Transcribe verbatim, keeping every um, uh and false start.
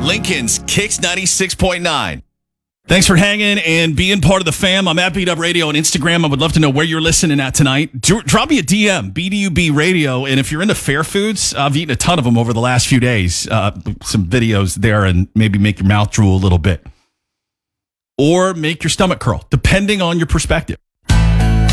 Lincoln's Kicks ninety-six point nine. Thanks for hanging and being part of the fam. I'm at Beat Up Radio on Instagram. I would love to know where you're listening at tonight. D- drop me a D M, B D U B Radio. And if you're into fair foods, I've eaten a ton of them over the last few days. Uh, some videos there and maybe make your mouth drool a little bit. Or make your stomach curl, depending on your perspective.